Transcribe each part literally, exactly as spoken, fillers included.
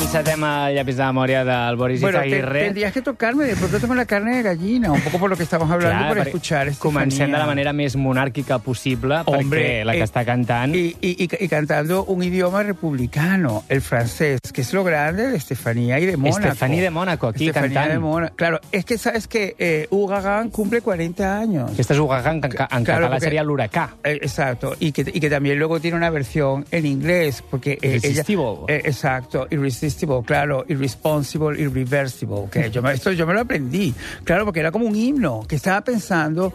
ese tema llapis de memòria del Boris bueno, Izaguirre. Te, tendrías que tocarme, de pronto tengo la carne de gallina, un poco por lo que estamos hablando, Clar, por escuchar Estefanía. Comencem de la manera més monàrquica possible, Hombre, perquè la que eh, està cantant... Y, y, y, y cantando un idioma republicano, el francés, que es lo grande de Estefanía y de Mónaco. Estefanía de Mónaco, aquí Estefanía cantant. de Mónaco. Claro, es que sabes que eh, Hugo Gagán cumple cuarenta años. Aquesta és Ugagán, que en, en Claro, català porque- seria l'huracà. Eh, exacto, y que, y que también luego tiene una versión en inglés, porque eh, Irresistible. ella... eh, exacto, irresistible, claro, irresponsible, irreversible, que yo, me- esto yo me lo aprendí, claro, porque era como un himno, que estaba pensando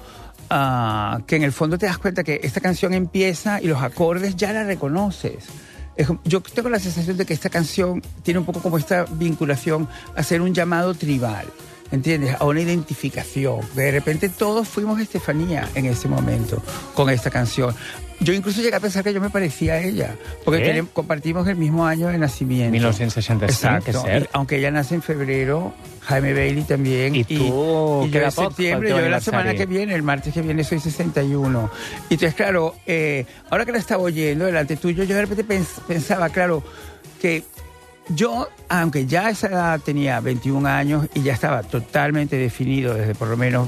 ah, que en el fondo te das cuenta que esta canción empieza y los acordes ya la reconoces. Es como- yo tengo la sensación de que esta canción tiene un poco como esta vinculación a ser un llamado tribal. ¿Entiendes? A una identificación. De repente todos fuimos Estefanía en ese momento con esta canción. Yo incluso llegué a pensar que yo me parecía a ella, porque ¿Eh? tenemos- compartimos el mismo año de nacimiento. mil nou-cents seixanta-cinc, Exacto. que és cert. Y aunque ella nace en febrero, Jaime Bailey también. Y tú, y yo queda en poc septiembre, pel teu yo la aniversari. semana que viene, el martes que viene, soy sesenta y uno. Y entonces, claro, eh, ahora que la estaba oyendo delante tuyo, yo de repente pens- pensaba, claro, que yo, aunque ya a esa edad tenía veintiún años y ya estaba totalmente definido desde por lo menos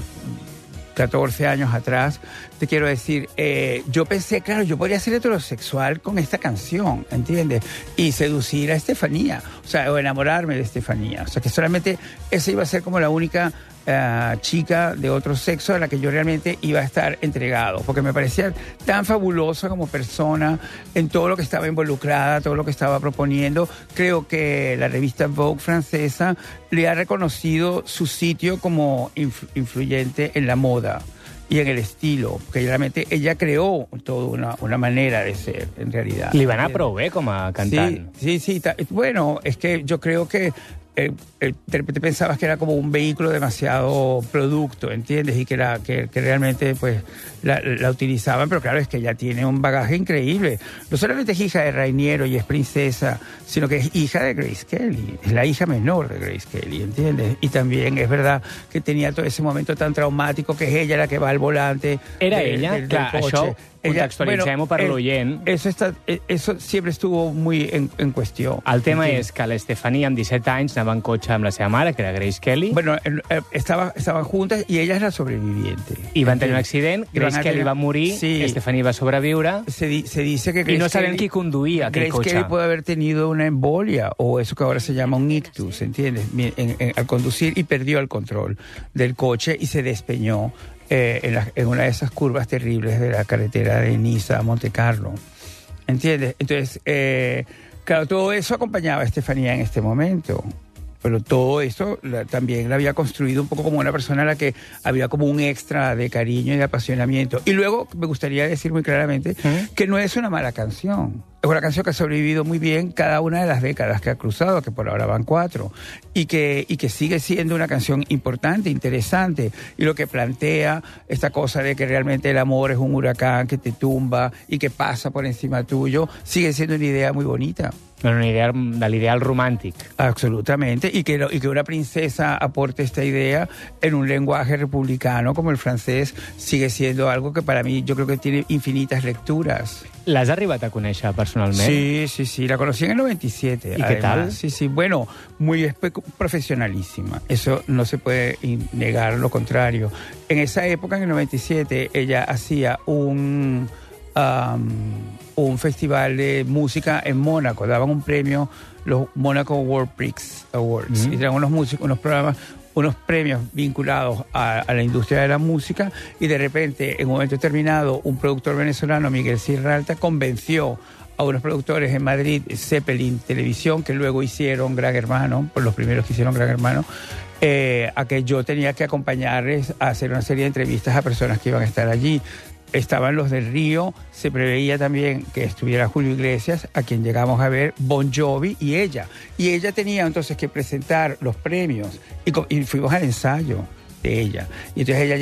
catorce años atrás, te quiero decir, eh, yo pensé, claro, yo podría ser heterosexual con esta canción, ¿entiendes? Y seducir a Estefanía, o sea, o enamorarme de Estefanía. O sea, que solamente esa iba a ser como la única eh, chica de otro sexo a la que yo realmente iba a estar entregado, porque me parecía tan fabulosa como persona en todo lo que estaba involucrada, todo lo que estaba proponiendo. Creo que la revista Vogue francesa le ha reconocido su sitio como influ- influyente en la moda y en el estilo, que realmente ella creó toda una, una manera de ser, en realidad. Li va anar prou bé com a cantant. Sí, sí, sí. ta- Bueno, es que yo creo que eh, eh, de repente pensabas que era como un vehículo demasiado producto, ¿entiendes? Y que, era, que, que realmente pues la, la utilizaban, pero claro, es que ella tiene un bagaje increíble. No solamente es hija de Rainiero y es princesa, sino que es hija de Grace Kelly, es la hija menor de Grace Kelly, ¿entiendes? Y también es verdad que tenía todo ese momento tan traumático, que es ella la que va al volante. Era de- ella? del- del Clar, coche. això contextualitzem-ho per eh, l'oient. Eso, está, eh, eso siempre estuvo muy en, en cuestión. El tema ¿entiendes? és que l'Estefania, amb disset anys, anava en cotxe amb la seva mare, que era Grace Kelly, Bueno, eh, eh, estaba, estaban juntas y ella es la sobreviviente. i van tenir un accident, I van Grace a Kelly tener- va morir, Sí. Estefania va sobreviure, Se, di- se dice que i Grace no sabem Kelly- qui conduïa aquell Grace cotxe. Kelly puede haber tenido una embolia o eso que ahora se llama un ictus, ¿entiendes? Mi- en- en- al conducir y perdió el control del coche y se despeñó eh, en, la- en una de esas curvas terribles de la carretera de Niza a Monte Carlo, ¿entiendes? Entonces, eh, claro, todo eso acompañaba a Estefanía en este momento. Pero todo esto la- también la había construido un poco como una persona a la que había como un extra de cariño y de apasionamiento. Y luego me gustaría decir muy claramente ¿Mm? que no es una mala canción. Es una canción que ha sobrevivido muy bien cada una de las décadas que ha cruzado, que por ahora van cuatro, y que, y que sigue siendo una canción importante, interesante, y lo que plantea esta cosa de que realmente el amor es un huracán que te tumba y que pasa por encima tuyo, sigue siendo una idea muy bonita. Bueno, una idea de l'ideal romàntic. Absolutamente, y que, lo- y que una princesa aporte esta idea en un lenguaje republicano como el francés sigue siendo algo que para mí yo creo que tiene infinitas lecturas. L'has arribat a conèixer personalment? Sí, sí, sí, la conocí en el noventa y siete. ¿Y qué tal? Sí, sí, bueno, muy espe- profesionalísima, eso no se puede in- negar, lo contrario. En esa época, en el noventa y siete, ella hacía un... um, un festival de música en Mónaco, daban un premio, los Monaco World Prix Awards, Mm. y eran unos músicos, unos programas, unos premios vinculados a, a la industria de la música, y de repente, en un momento determinado, un productor venezolano, Miguel Sierralta, convenció a unos productores en Madrid, Zeppelin Televisión, que luego hicieron Gran Hermano, por los primeros que hicieron Gran Hermano, eh, a que yo tenía que acompañarles a hacer una serie de entrevistas a personas que iban a estar allí. Estaban los del Río, se preveía también que estuviera Julio Iglesias, a quien llegamos a ver, Bon Jovi y ella. Y ella tenía entonces que presentar los premios y, co- y fuimos al ensayo de ella. Y entonces ella llegó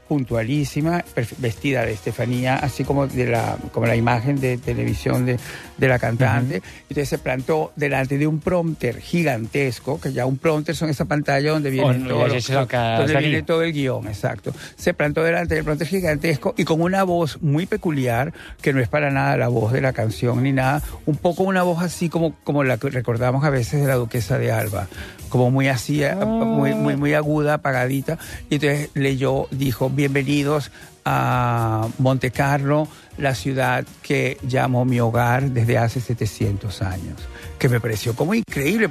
puntualísima, vestida de Estefanía, así como de la, como la imagen de televisión de, de la cantante. Uh-huh. Entonces se plantó delante de un prompter gigantesco, que ya un prompter son esa pantalla donde viene, oh, todo, no, lo, donde viene todo el guión, exacto. Se plantó delante del prompter gigantesco y con una voz muy peculiar, que no es para nada la voz de la canción ni nada, un poco una voz así como, como la que recordamos a veces de la Duquesa de Alba, como muy así, oh. muy, muy, muy aguda, apagadita. Y entonces leyó, dijo: bienvenidos a Monte Carlo, la ciudad que llamo mi hogar desde hace setecientos años, que me pareció como increíble.